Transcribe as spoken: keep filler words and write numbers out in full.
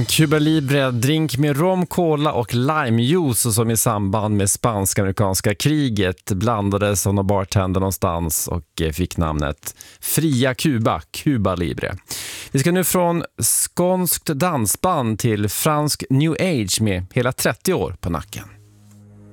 Cuba Libre, drink med rom, cola och limejuice som i samband med spansk-amerikanska kriget blandades av någon bartender någonstans och fick namnet Fria Cuba, Cuba Libre. Vi ska nu från skånskt dansband till fransk New Age med hela trettio år på nacken.